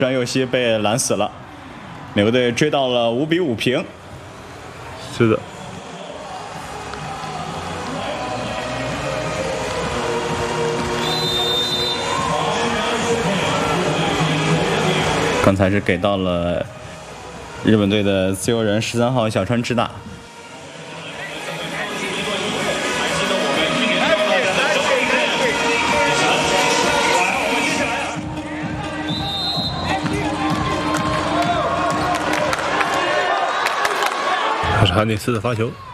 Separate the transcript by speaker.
Speaker 1: 张佑熙被拦死了，美国队追到了5-5平。
Speaker 2: 是的。
Speaker 1: 刚才是给到了日本队的自由人13号小川智大。
Speaker 2: 这是韩内斯的发球。